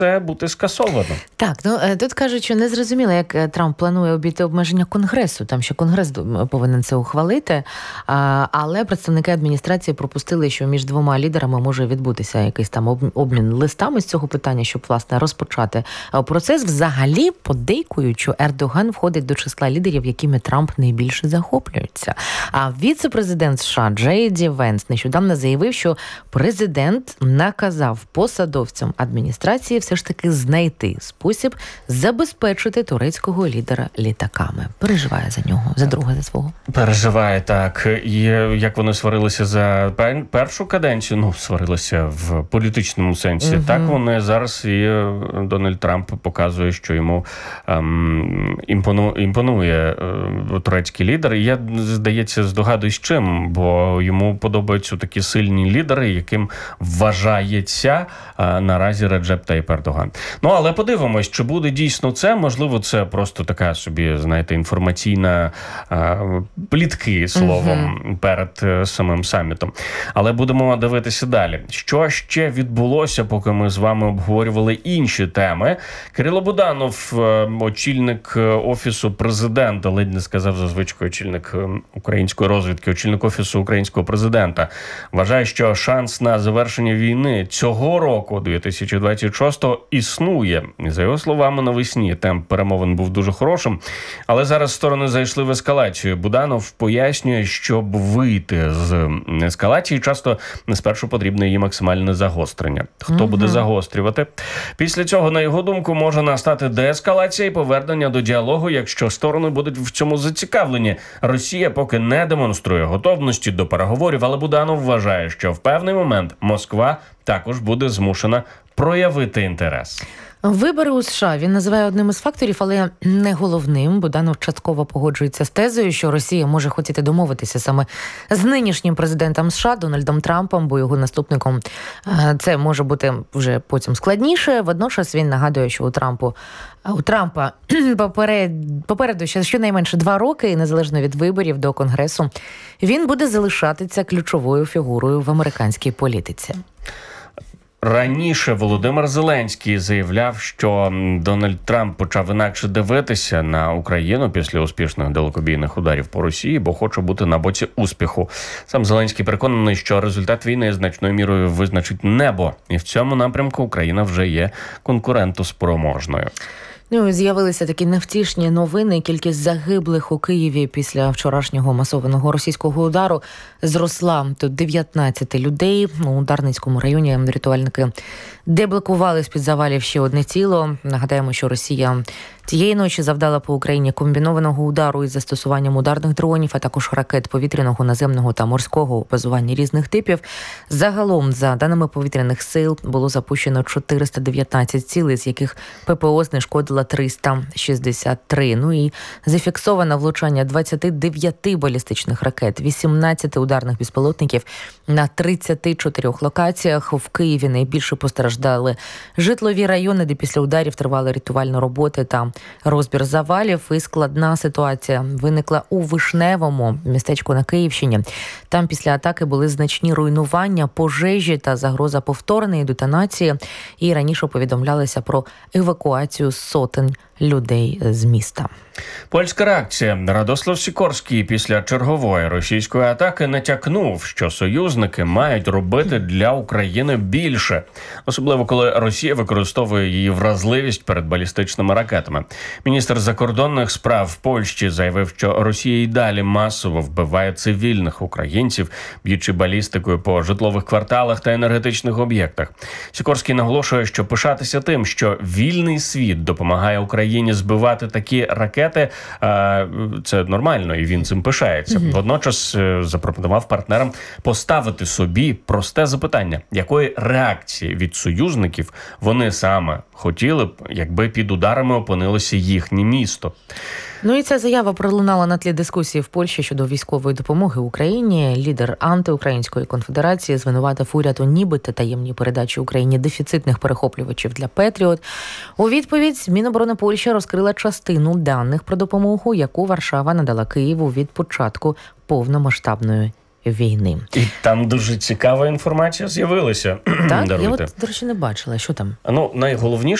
це бути скасовано. Так, тут кажуть, що не зрозуміло, як Трамп планує обійти обмеження Конгресу, там ще Конгрес повинен це ухвалити, але представники адміністрації пропустили, що між двома лідерами може відбутися якийсь там обмін листами з цього питання, щоб, власне, розпочати процес. Взагалі подейкують, що Ердоган входить до числа лідерів, якими Трамп найбільше захоплюється. А віце-президент США Джей Ді Венс нещодавно заявив, що президент наказав посадовцям адміністрації все ж таки знайти спосіб забезпечити турецького лідера літаками. Переживає за нього, за друга, за свого. Переживає, так. І як вони сварилися за першу каденцію, сварилися в політичному сенсі, так вони зараз і Дональд Трамп показує, що йому імпонує турецький лідер. І я, здається, здогадуюсь чим, бо йому подобаються такі сильні лідери, яким вважається наразі Реджеп Таїп Ердоган. Але подивимось, чи буде дійсно це. Можливо, це просто така собі, знаєте, інформаційна плітки, словом, перед самим самітом. Але будемо дивитися далі. Що ще відбулося, поки ми з вами обговорювали інші теми? Кирило Буданов, очільник Офісу президента, ледь не сказав за звичкою очільник української розвідки, очільник Офісу українського президента, вважає, що шанс на завершення війни цього року, 2026-го, існує. За його словами, навесні темп перемовин був дуже хорошим, але зараз сторони зайшли в ескалацію. Буданов пояснює, щоб вийти з ескалації, часто спершу потрібне її максимальне загострення. Хто буде загострювати? Після цього, на його думку, може настати деескалація і повернення до діалогу, якщо сторони будуть в цьому зацікавлені. Росія поки не демонструє готовності до переговорів, але Буданов вважає, що в певний момент Москва також буде змушена проявити інтерес. Вибори у США він називає одним із факторів, але не головним. Буданов частково погоджується з тезою, що Росія може хотіти домовитися саме з нинішнім президентом США Дональдом Трампом, бо його наступником це може бути вже потім складніше. Водночас він нагадує, що у Трампа попереду ще щонайменше 2 роки, і незалежно від виборів до Конгресу, він буде залишатися ключовою фігурою в американській політиці. Раніше Володимир Зеленський заявляв, що Дональд Трамп почав інакше дивитися на Україну після успішних далекобійних ударів по Росії, бо хоче бути на боці успіху. Сам Зеленський переконаний, що результат війни значною мірою визначить небо. І в цьому напрямку Україна вже є конкурентоспроможною. З'явилися такі невтішні новини. Кількість загиблих у Києві після вчорашнього масованого російського удару зросла до 19 людей. У Дарницькому районі рятувальники деблокували з-під завалів ще одне тіло. Нагадаємо, що Росія цієї ночі завдала по Україні комбінованого удару із застосуванням ударних дронів, а також ракет повітряного, наземного та морського у базуванні різних типів. Загалом, за даними повітряних сил, було запущено 419 цілей, з яких ППО знешкодила 363. І зафіксовано влучання 29 балістичних ракет, 18 ударних безпілотників на 34 локаціях. В Києві найбільше постраждали житлові райони, де після ударів тривали рятувальні роботи та розбір завалів. І складна ситуація виникла у Вишневому, містечку на Київщині. Там після атаки були значні руйнування, пожежі та загроза повторної детонації. І раніше повідомлялося про евакуацію сотень людей з міста. Польська реакція. Радослав Сікорський після чергової російської атаки натякнув, що союзники мають робити для України більше. Особливо, коли Росія використовує її вразливість перед балістичними ракетами. Міністр закордонних справ Польщі заявив, що Росія й далі масово вбиває цивільних українців, б'ючи балістикою по житлових кварталах та енергетичних об'єктах. Сікорський наголошує, що пишатися тим, що вільний світ допомагає Україні збивати такі ракети, це нормально, і він цим пишається. Водночас запропонував партнерам поставити собі просте запитання, якої реакції від союзників вони саме хотіли б, якби під ударами опинилося їхнє місто. І ця заява пролунала на тлі дискусії в Польщі щодо військової допомоги Україні. Лідер антиукраїнської конфедерації звинуватив уряд у нібито таємній передачі Україні дефіцитних перехоплювачів для Петріот. У відповідь Міноборони Польщі розкрила частину даних про допомогу, яку Варшава надала Києву від початку повномасштабної війни. І там дуже цікава інформація з'явилася. Так, Даруйте. я от, до речі, не бачила, що там. Ну, найголовніше,